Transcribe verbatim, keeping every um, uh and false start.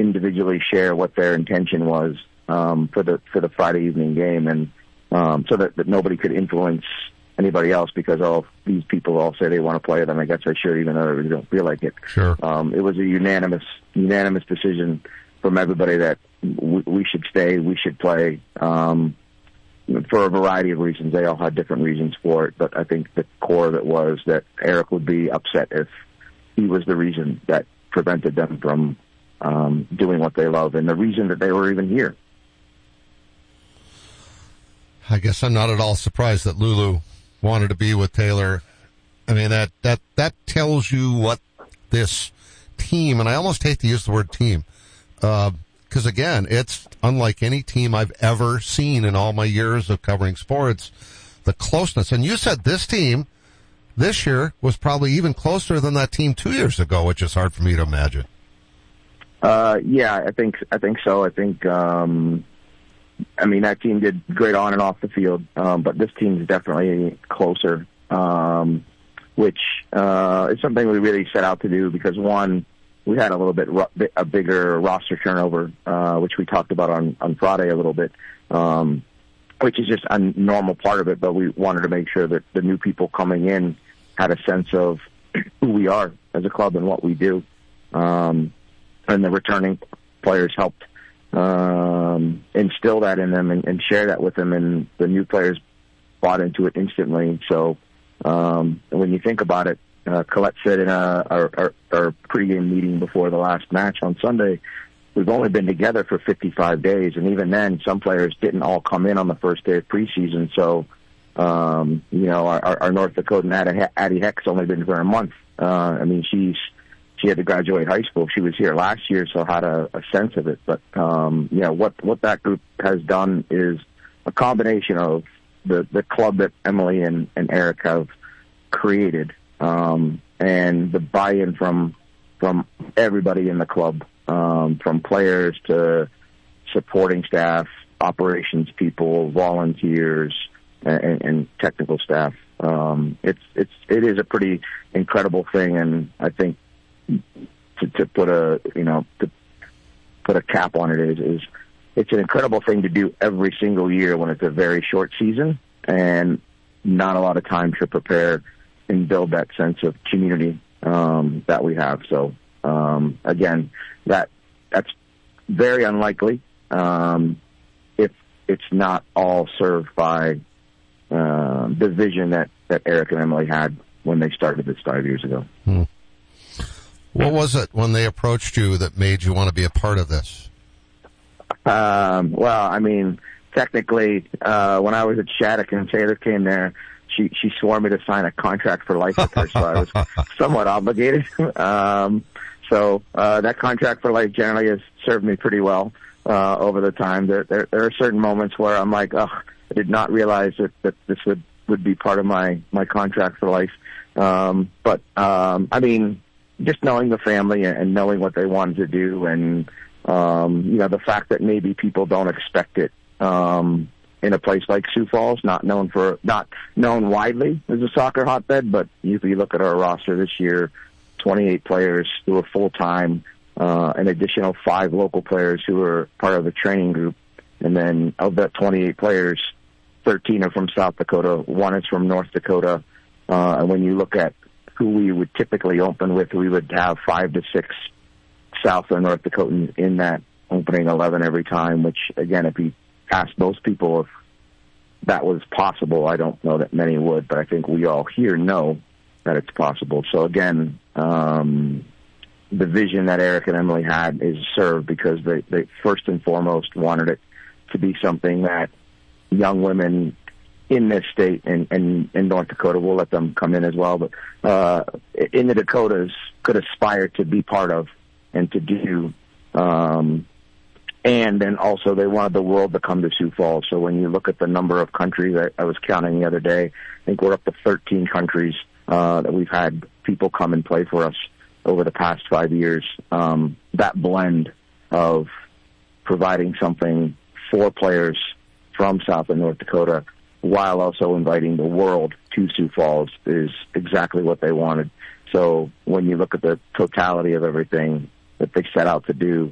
individually share what their intention was um, for the for the Friday evening game, and um, so that, that nobody could influence anybody else, because all these people all say they want to play, then I guess I should, even though they don't feel like it. Sure. Um, it was a unanimous unanimous decision from everybody that w- we should stay, we should play, um, for a variety of reasons. They all had different reasons for it, but I think the core of it was that Eric would be upset if he was the reason that prevented them from um, doing what they love, and the reason that they were even here. I guess I'm not at all surprised that Lulu wanted to be with Taylor. I mean, that, that, that tells you what this team, and I almost hate to use the word team, uh, because again, it's unlike any team I've ever seen in all my years of covering sports, the closeness. And you said this team this year was probably even closer than that team two years ago, which is hard for me to imagine. Uh, yeah, I think, I think so. I think, um, I mean, that team did great on and off the field, um, but this team is definitely closer, um, which uh, is something we really set out to do because, one, we had a little bit ru- a bigger roster turnover, uh, which we talked about on, on Friday a little bit, um, which is just a normal part of it, but we wanted to make sure that the new people coming in had a sense of who we are as a club and what we do, um, and the returning players helped um, instill that in them and, and share that with them, and the new players bought into it instantly. So um, when you think about it, uh, Colette said in a, our, our, our pregame meeting before the last match on Sunday, we've only been together for fifty-five days, and even then, some players didn't all come in on the first day of preseason. So, um, you know, our, our North Dakotan Addie, Addie Heck's only been for a month. Uh, I mean, she's She had to graduate high school. She was here last year, so had a, a sense of it. But, um, you know, what, what that group has done is a combination of the, the club that Emily and, and Eric have created, um, and the buy-in from, from everybody in the club, um, from players to supporting staff, operations people, volunteers, and, and technical staff. Um, it's, it's, it is a pretty incredible thing, and I think, To, to put a you know to put a cap on it is, is it's an incredible thing to do every single year when it's a very short season and not a lot of time to prepare and build that sense of community um, that we have. So um, again, that that's very unlikely um, if it's not all served by uh, the vision that, that Eric and Emily had when they started this five years ago. Hmm. What was it when they approached you that made you want to be a part of this? Um, well, I mean, technically, uh, when I was at Shattuck and Taylor came there, she, she swore me to sign a contract for life with her, so I was somewhat obligated. Um, so, uh, that contract for life generally has served me pretty well, uh, over the time. There, there, there are certain moments where I'm like, oh, I did not realize that, that this would, would be part of my, my contract for life. Um, but, um, I mean, just knowing the family and knowing what they wanted to do, and um, you know, the fact that maybe people don't expect it um, in a place like Sioux Falls, not known for not known widely as a soccer hotbed. But if you look at our roster this year, twenty-eight players who are full time, uh, an additional five local players who are part of the training group, and then of that twenty-eight players, thirteen are from South Dakota, one is from North Dakota, uh, and when you look at who we would typically open with, we would have five to six South or North Dakotans in that opening eleven every time, which, again, if you ask most people if that was possible, I don't know that many would, but I think we all here know that it's possible. So, again, um, the vision that Eric and Emily had is served because they, they first and foremost wanted it to be something that young women in this state and, and in North Dakota, we'll let them come in as well, but uh, in the Dakotas could aspire to be part of and to do. Um, and then also they wanted the world to come to Sioux Falls. So when you look at the number of countries, I, I was counting the other day, I think we're up to thirteen countries uh, that we've had people come and play for us over the past five years. Um, that blend of providing something for players from South and North Dakota while also inviting the world to Sioux Falls is exactly what they wanted. So when you look at the totality of everything that they set out to do,